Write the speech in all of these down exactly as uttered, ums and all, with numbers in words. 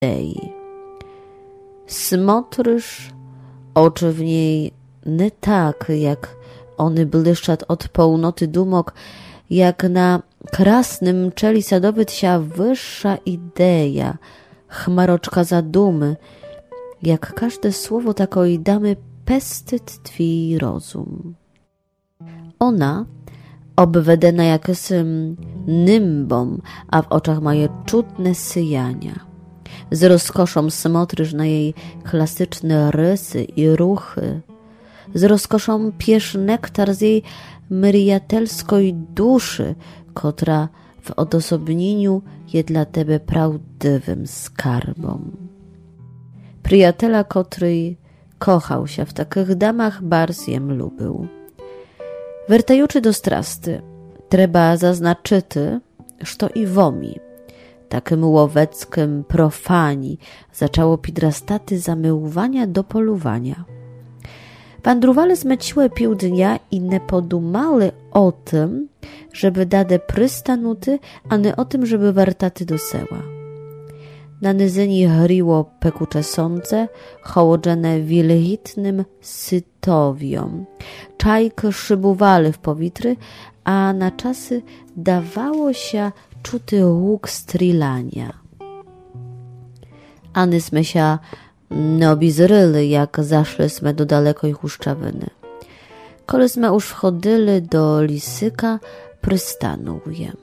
idei. Smotrzysz oczy w niej nie tak, jak one błyszczat od półnoty dumok, jak na krasnym czeli sadowy sia wyższa idea, chmaroczka zadumy, jak każde słowo takoj damy pestyt twój rozum. Ona obwedena jakesym nimbom, a w oczach ma je czutne syjania. Z rozkoszą smotrysz na jej klasyczne rysy i ruchy. Z rozkoszą piesz nektar z jej myriatelskiej duszy, kotra w odosobnieniu je dla tebe prawdziwym skarbom. Przyjatela, kotry kochał się w takich damach, bars jem lubił. Wertajuczy do strasty, trzeba zaznaczyty, że i womi, takim łoweckim profani, zaczęło pidrastaty zamyłwania do poluwania. Wandrowali zmeciłe pił dnia i nie podumali o tym, żeby dade prystanuty, a nie o tym, żeby wartaty do seła. Na nizyni hriło pekucze słońce, chołodzone wilgitnym sytowiom. Czajki szybowali w powitry, a na czasy dawało się czuty łuk strzelania. Anyśmy się nie obizryli, jak zaszliśmy do dalekoj huszczawiny. Koleśmy już wchodzili do lisyka, przystanuje.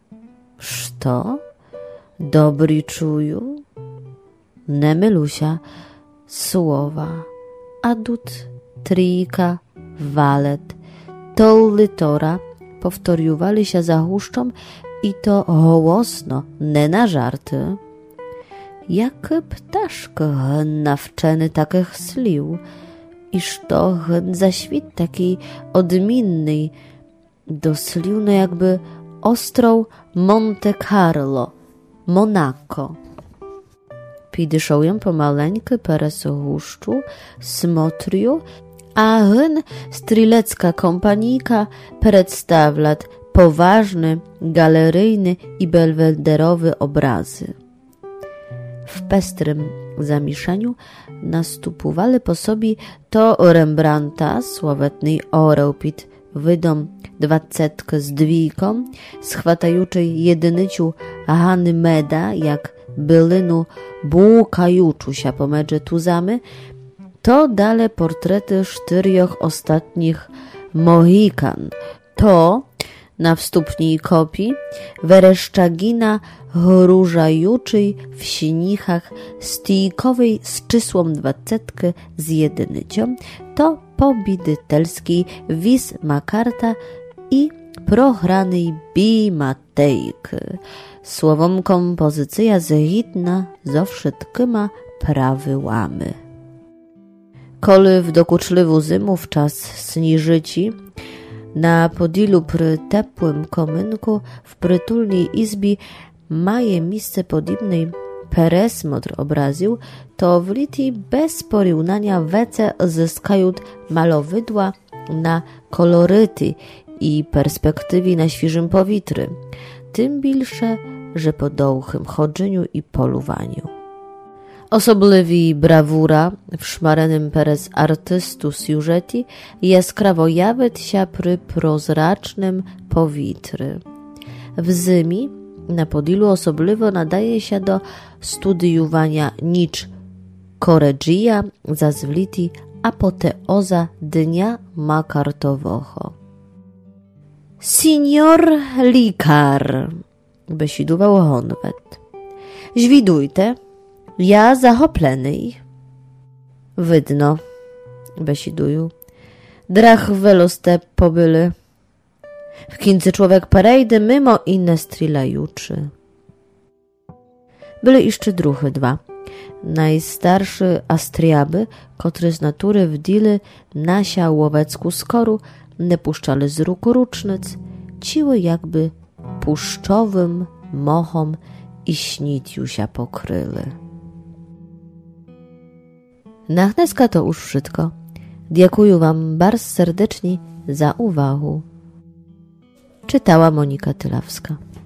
Szto? Dobry czuju? Nie mylusia słowa. Adut, trijka, walet, to litora powtoriowali się za huszczą i to hołosno, nie na żarty. Jak ptaszko nawczeny takich slił, iż to za świt taki odminny, doslił no jakby ostrą Monte Carlo, Monaco. Pidyszą ją pomaleńky peres huszczu, smotriu, a hyn strilecka kompanijka przedstawlat poważny, galeryjny i belwederowy obrazy. W pestrym zamieszaniu nastupowali po sobie to Rembrandta, sławetny orełpit, wydom dwacetkę z dwijką, schwatajuczej jedynyciu Hany Meda, jak bylinu błukajuczu się po medże tuzamy, to dale portrety czterech ostatnich Mohikan. To na wstupniej kopii Wereszczagina chróżajuczej w sinichach stijkowej z czysłą dwacetkę z jedynycią, to pobidytelski Wis Makarta i prochranej Bi Matejk. Słowom kompozycja zhitna zo wszystkima prawyłamy. Koli w dokuczliwu zimu w czas sniżyci, na podilu przy tepłym komynku w prytulnej izbie maje miejsce podobnej peresmotr obraził, to w liti bez porównania wece zyskają malowydła na koloryty i perspektywi na świeżym powitry, tym bilsze, że po dołchym chodzeniu i poluwaniu. Osobliwi brawura w szmarenym peres artystu siużeti jaskrawo jawet się przy prozracznym powitry. W zymi na podilu osobliwo nadaje się do studiowania nicz koregia zazwliti apoteoza dnia makartowocho. Signor Likar, besidował honwet. Żwidujte, ja zachoplenej. Wydno, besiduju. Drach weloste pobyly. W kincy człowiek parejdy mimo inne strilajuczy. Byli jeszcze druhy dwa. Najstarszy Astriaby, kotry z natury w dili nasia łowecku skoru, nie puszczali z ruku rucznic, ciły jakby puszczowym mochom i śnitju się pokryły. Na dneska to już wszystko. Dziękuję wam bardzo serdecznie za uwagę. Czytała Monika Tylawska.